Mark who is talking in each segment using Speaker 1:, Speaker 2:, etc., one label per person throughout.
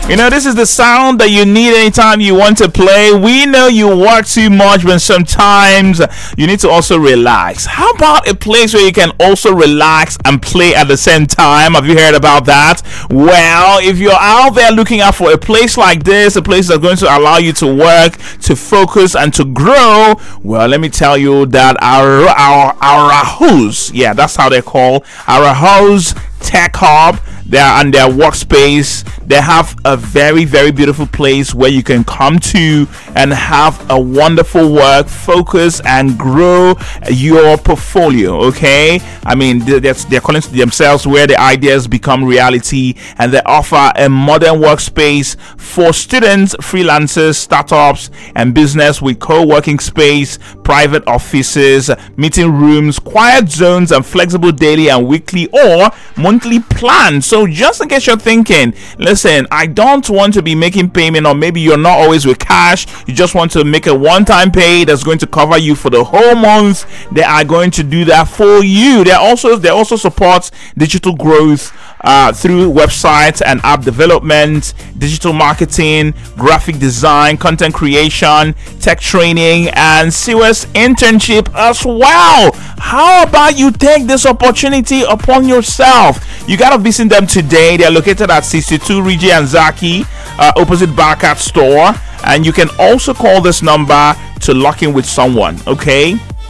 Speaker 1: This is the sound that you need anytime you want to play. We know you work too much, but sometimes you need to also relax. How about a place where you can also relax and play at the same time? Have you heard about that? Well, if you're out there looking out for a place like this, a place that's going to allow you to work, to focus, and to grow, well, let me tell you that our hosts, yeah, that's how they're called, our hosts Tech Hub, they are on their workspace. They have a very, very beautiful place where you can come to and have a wonderful work, focus, and grow your portfolio. Okay, I mean, they're calling themselves where the ideas become reality, and they offer a modern workspace for students, freelancers, startups, and business with co-working space, private offices, meeting rooms, quiet zones, and flexible daily and weekly or monthly plans. So just in case you're thinking, listen, I don't want to be making payment, or maybe you're not always with cash, you just want to make a one-time pay that's going to cover you for the whole month, they are going to do that for you. They also support digital growth through websites and app development, digital marketing, graphic design, content creation, tech training, and serious internship as well. How about you take this opportunity upon yourself? You gotta visit them today. They're located at 62 Rigi and Zaki, opposite Barakat store, and you can also call this number to lock in with someone. Okay,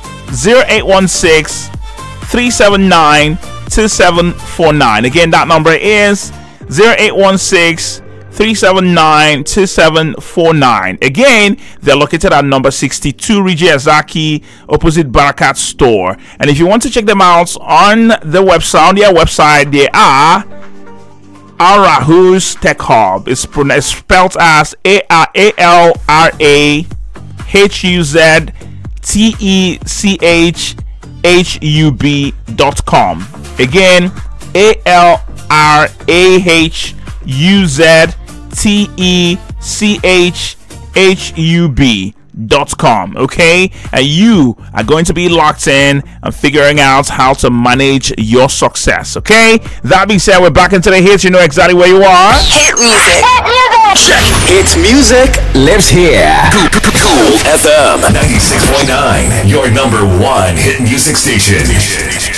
Speaker 1: 0816 379 2749. Again, that number is 0816 379 2749. Again, they're located at number 62 Rigi Azaki, opposite Barakat store. And if you want to check them out on the website, on their website, they are Alrahuz Tech Hub. It's spelled as ALRAHUZTECHHUB.com. Again, ALRAHUZTECHHUB.com. Okay, and you are going to be locked in and figuring out how to manage your success. Okay, that being said, we're back into the hits. You know exactly where you are.
Speaker 2: Hit music. Check. Hits music lives here. Cool FM 96.9, your number one hit music station.